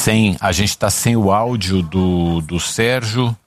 a gente tá sem o áudio do Sérgio.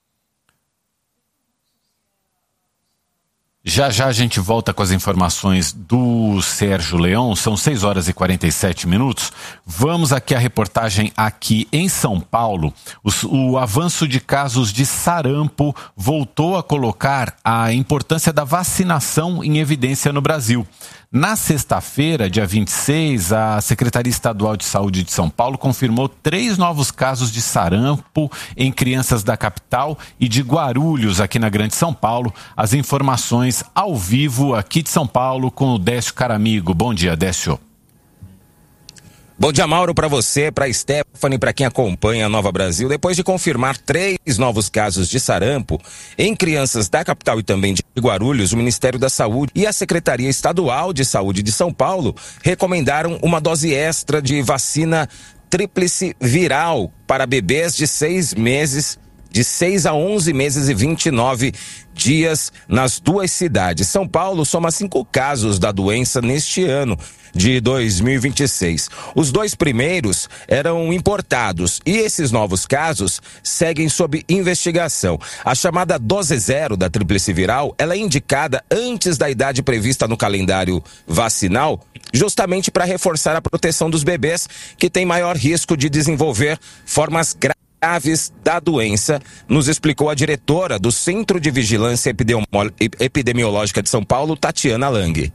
Já a gente volta com as informações do Sérgio Leão, são 6 horas e 47 minutos. Vamos aqui à reportagem aqui em São Paulo. O avanço de casos de sarampo voltou a colocar a importância da vacinação em evidência no Brasil. Na sexta-feira, dia 26, a Secretaria Estadual de Saúde de São Paulo confirmou 3 novos casos de sarampo em crianças da capital e de Guarulhos, aqui na Grande São Paulo. As informações ao vivo aqui de São Paulo com o Décio Caramigo. Bom dia, Décio. Bom dia, Mauro, para você, para Stephanie, para quem acompanha a Nova Brasil. Depois de confirmar 3 novos casos de sarampo em crianças da capital e também de Guarulhos, o Ministério da Saúde e a Secretaria Estadual de Saúde de São Paulo recomendaram uma dose extra de vacina tríplice viral para bebês de 6 a 11 meses e 29 dias nas 2 cidades. São Paulo soma 5 casos da doença neste ano de 2026. Os 2 primeiros eram importados e esses novos casos seguem sob investigação. A chamada dose 0 da tríplice viral, ela é indicada antes da idade prevista no calendário vacinal, justamente para reforçar a proteção dos bebês que têm maior risco de desenvolver formas graves da doença, nos explicou a diretora do Centro de Vigilância Epidemiológica de São Paulo, Tatiana Lang.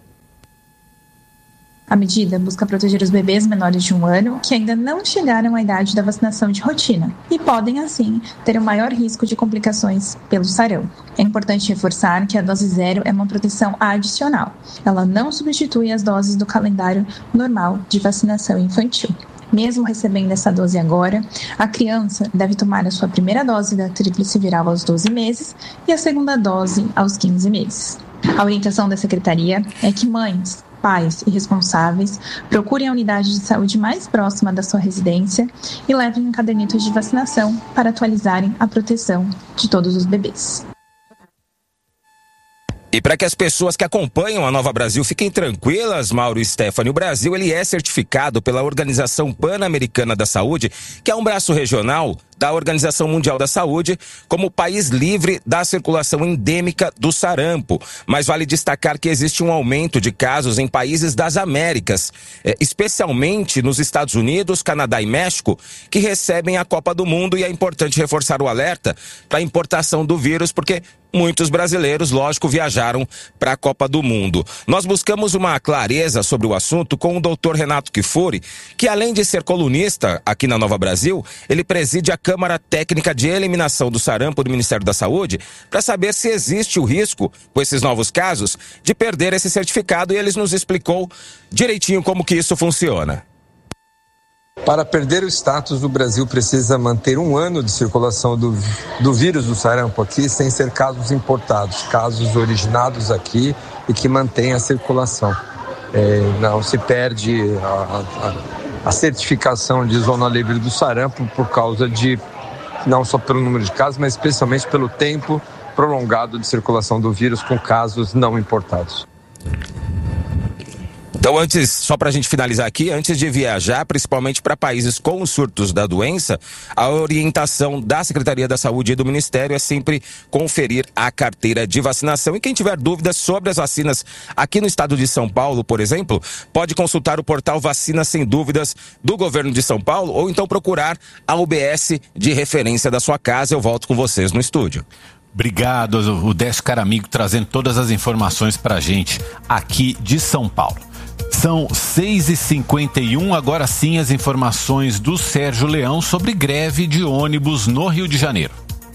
A medida busca proteger os bebês menores de 1 ano que ainda não chegaram à idade da vacinação de rotina e podem, assim, ter um maior risco de complicações pelo sarampo. É importante reforçar que a dose 0 é uma proteção adicional. Ela não substitui as doses do calendário normal de vacinação infantil. Mesmo recebendo essa dose agora, a criança deve tomar a sua primeira dose da tríplice viral aos 12 meses e a segunda dose aos 15 meses. A orientação da Secretaria é que mães, pais e responsáveis procurem a unidade de saúde mais próxima da sua residência e levem um cadernito de vacinação para atualizarem a proteção de todos os bebês. E para que as pessoas que acompanham a Nova Brasil fiquem tranquilas, Mauro e Stephanie, o Brasil ele é certificado pela Organização Pan-Americana da Saúde, que é um braço regional da Organização Mundial da Saúde, como país livre da circulação endêmica do sarampo. Mas vale destacar que existe um aumento de casos em países das Américas, especialmente nos Estados Unidos, Canadá e México, que recebem a Copa do Mundo, e é importante reforçar o alerta para a importação do vírus, porque muitos brasileiros, lógico, viajaram para a Copa do Mundo. Nós buscamos uma clareza sobre o assunto com o Dr. Renato Kifuri, que além de ser colunista aqui na Nova Brasil, ele preside a Câmara Técnica de Eliminação do Sarampo do Ministério da Saúde, para saber se existe o risco, com esses novos casos, de perder esse certificado, e ele nos explicou direitinho como que isso funciona. Para perder o status, o Brasil precisa manter 1 ano de circulação do vírus do sarampo aqui, sem ser casos importados, casos originados aqui e que mantêm a circulação. Não se perde a certificação de zona livre do sarampo por causa de, não só pelo número de casos, mas especialmente pelo tempo prolongado de circulação do vírus com casos não importados. Então, antes, só para a gente finalizar aqui, antes de viajar, principalmente para países com surtos da doença, a orientação da Secretaria da Saúde e do Ministério é sempre conferir a carteira de vacinação. E quem tiver dúvidas sobre as vacinas aqui no estado de São Paulo, por exemplo, pode consultar o portal Vacina Sem Dúvidas do Governo de São Paulo, ou então procurar a UBS de referência da sua casa. Eu volto com vocês no estúdio. Obrigado, o Décio Caramigo, trazendo todas as informações para a gente aqui de São Paulo. São 6h51, agora sim as informações do Sérgio Leão sobre greve de ônibus no Rio de Janeiro.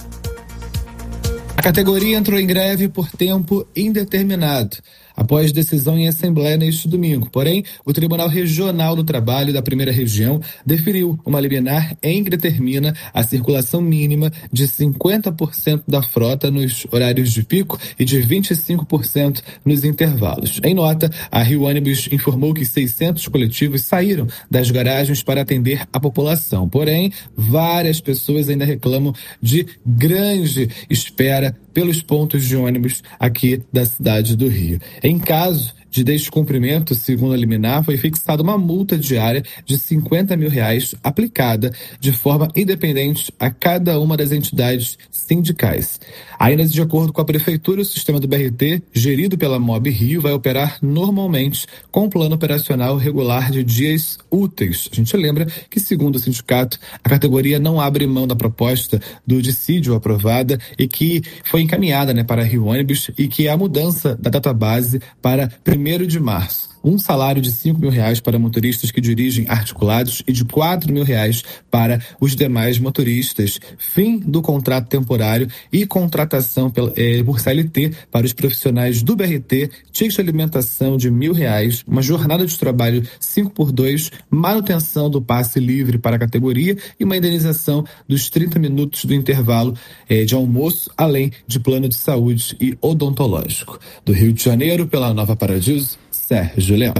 A categoria entrou em greve por tempo indeterminado, após decisão em assembleia neste domingo. Porém, o Tribunal Regional do Trabalho da Primeira Região deferiu uma liminar em que determina a circulação mínima de 50% da frota nos horários de pico e de 25% nos intervalos. Em nota, a Rio Ônibus informou que 600 coletivos saíram das garagens para atender a população. Porém, várias pessoas ainda reclamam de grande espera pelos pontos de ônibus aqui da cidade do Rio. Em caso de descumprimento, segundo a liminar, foi fixada uma multa diária de R$50 mil aplicada de forma independente a cada uma das entidades sindicais. Ainda de acordo com a Prefeitura, o sistema do BRT, gerido pela MOB Rio, vai operar normalmente com um plano operacional regular de dias úteis. A gente lembra que, segundo o sindicato, a categoria não abre mão da proposta do dissídio aprovada e que foi encaminhada para a Rio Ônibus e que é a mudança da data base para 1º de março. Um salário de R$5 mil para motoristas que dirigem articulados e de R$4 mil para os demais motoristas. Fim do contrato temporário e contratação por CLT para os profissionais do BRT, ticket de alimentação de R$1.000, uma jornada de trabalho 5x2, manutenção do passe livre para a categoria e uma indenização dos 30 minutos do intervalo de almoço, além de plano de saúde e odontológico. Do Rio de Janeiro, pela Nova Paradiso, Sérgio Leão.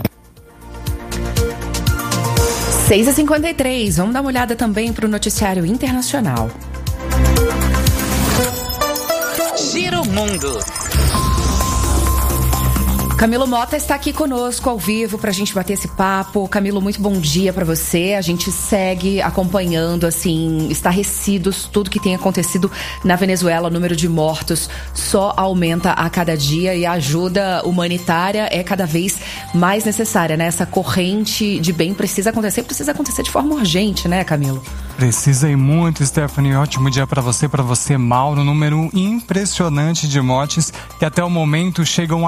6h53, vamos dar uma olhada também para o noticiário internacional. Giro Mundo. Camilo Mota está aqui conosco ao vivo para a gente bater esse papo. Camilo, muito bom dia para você. A gente segue acompanhando, assim, estarrecidos, tudo que tem acontecido na Venezuela. O número de mortos só aumenta a cada dia e a ajuda humanitária é cada vez mais necessária, né? Essa corrente de bem precisa acontecer de forma urgente, né, Camilo? Precisa e muito, Stephanie. Ótimo dia para você, Mauro. Número impressionante de mortes que até o momento chegam a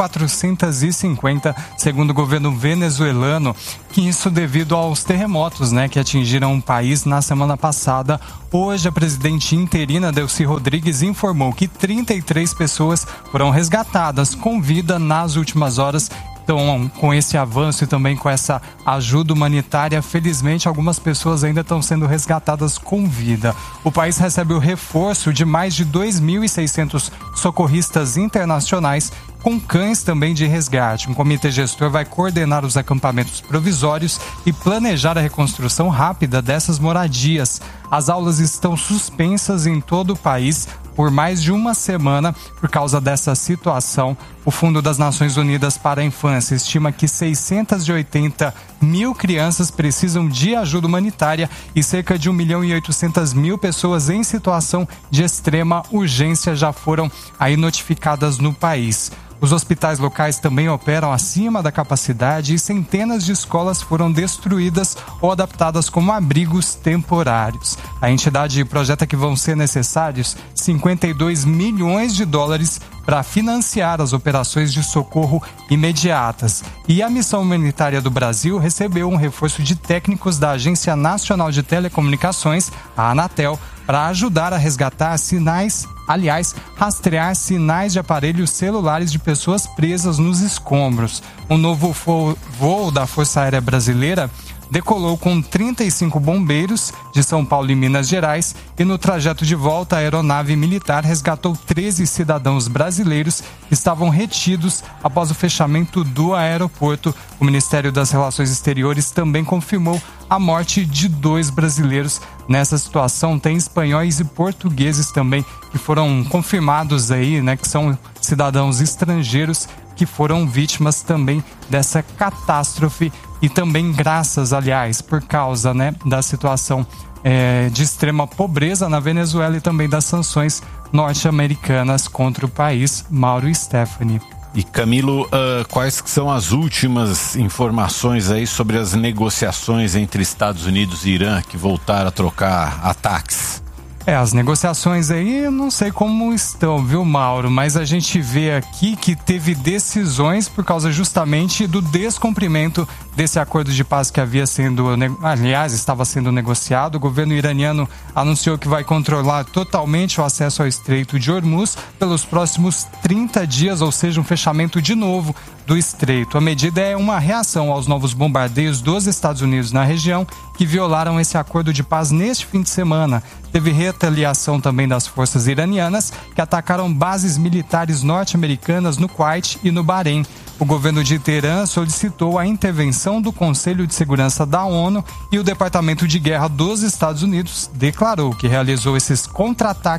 1.450, segundo o governo venezuelano, que isso devido aos terremotos, né, que atingiram o país na semana passada. Hoje, a presidente interina, Delcy Rodrigues, informou que 33 pessoas foram resgatadas com vida nas últimas horas. Então, com esse avanço e também com essa ajuda humanitária, felizmente algumas pessoas ainda estão sendo resgatadas com vida. O país recebe o reforço de mais de 2.600 socorristas internacionais, com cães também de resgate. Um comitê gestor vai coordenar os acampamentos provisórios e planejar a reconstrução rápida dessas moradias. As aulas estão suspensas em todo o país por mais de uma semana por causa dessa situação. O Fundo das Nações Unidas para a Infância estima que 680 mil crianças precisam de ajuda humanitária e cerca de 1.800.000 pessoas em situação de extrema urgência já foram aí notificadas no país. Os hospitais locais também operam acima da capacidade e centenas de escolas foram destruídas ou adaptadas como abrigos temporários. A entidade projeta que vão ser necessários 52 milhões de dólares para financiar as operações de socorro imediatas. E a Missão Humanitária do Brasil recebeu um reforço de técnicos da Agência Nacional de Telecomunicações, a Anatel, para ajudar a resgatar rastrear sinais de aparelhos celulares de pessoas presas nos escombros. Um novo voo da Força Aérea Brasileira decolou com 35 bombeiros de São Paulo e Minas Gerais e no trajeto de volta a aeronave militar resgatou 13 cidadãos brasileiros que estavam retidos após o fechamento do aeroporto. O Ministério das Relações Exteriores também confirmou a morte de 2 brasileiros. Nessa situação tem espanhóis e portugueses também que foram confirmados aí, né, que são cidadãos estrangeiros que foram vítimas também dessa catástrofe e também graças, aliás, por causa, né, da situação de extrema pobreza na Venezuela e também das sanções norte-americanas contra o país. Mauro e Stephanie. E Camilo, quais são as últimas informações aí sobre as negociações entre Estados Unidos e Irã que voltaram a trocar ataques? As negociações aí, eu não sei como estão, viu, Mauro? Mas a gente vê aqui que teve decisões por causa justamente do descumprimento desse acordo de paz que estava sendo negociado. O governo iraniano anunciou que vai controlar totalmente o acesso ao Estreito de Hormuz pelos próximos 30 dias, ou seja, um fechamento de novo do estreito. A medida é uma reação aos novos bombardeios dos Estados Unidos na região que violaram esse acordo de paz neste fim de semana. Teve retaliação também das forças iranianas que atacaram bases militares norte-americanas no Kuwait e no Bahrein. O governo de Teherã solicitou a intervenção do Conselho de Segurança da ONU e o Departamento de Guerra dos Estados Unidos declarou que realizou esses contra-ataques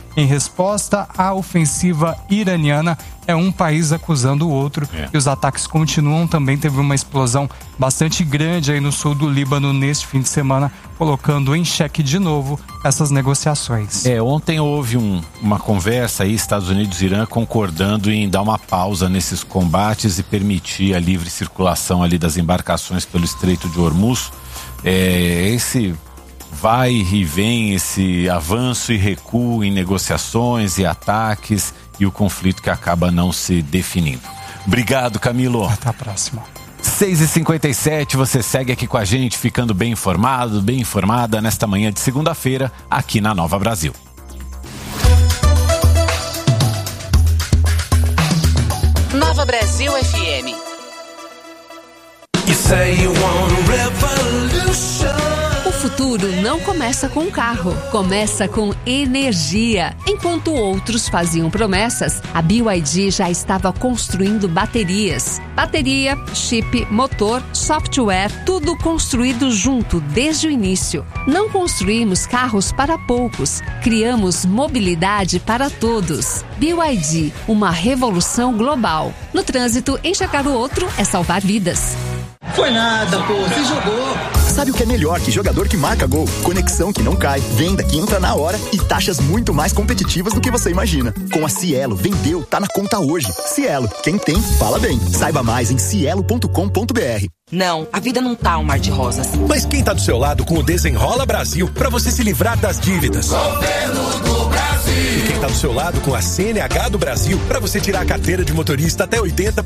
em resposta à ofensiva iraniana. É um país acusando o outro e os ataques continuam. Também teve uma explosão bastante grande aí no sul do Líbano neste fim de semana, colocando em xeque de novo essas negociações. Ontem houve uma conversa aí, Estados Unidos e Irã concordando em dar uma pausa nesses combates e permitir a livre circulação ali das embarcações pelo Estreito de Hormuz. Esse vai e vem, esse avanço e recuo em negociações e ataques e o conflito que acaba não se definindo. Obrigado, Camilo. Até a próxima. 6h57, você segue aqui com a gente, ficando bem informado, bem informada nesta manhã de segunda-feira, aqui na Nova Brasil. Nova Brasil FM. O futuro não começa com um carro, começa com energia. Enquanto outros faziam promessas, a BYD já estava construindo baterias. Bateria, chip, motor, software, tudo construído junto desde o início. Não construímos carros para poucos, criamos mobilidade para todos. BYD, uma revolução global. No trânsito, enxergar o outro é salvar vidas. Foi nada, pô, você jogou. Sabe o que é melhor que jogador que marca gol? Conexão que não cai, venda que entra na hora e taxas muito mais competitivas do que você imagina. Com a Cielo, vendeu, tá na conta hoje. Cielo, quem tem, fala bem. Saiba mais em cielo.com.br. Não, a vida não tá um mar de rosas. Mas quem tá do seu lado com o Desenrola Brasil pra você se livrar das dívidas? Governo do Brasil. E quem tá do seu lado com a CNH do Brasil pra você tirar a carteira de motorista até 80%